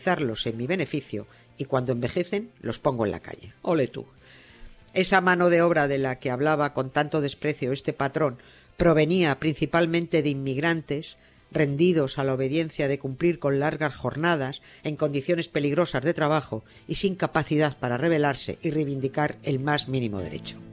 utilizarlos en mi beneficio y cuando envejecen los pongo en la calle. Ole tú. Esa mano de obra de la que hablaba con tanto desprecio este patrón provenía principalmente de inmigrantes rendidos a la obediencia de cumplir con largas jornadas en condiciones peligrosas de trabajo y sin capacidad para rebelarse y reivindicar el más mínimo derecho.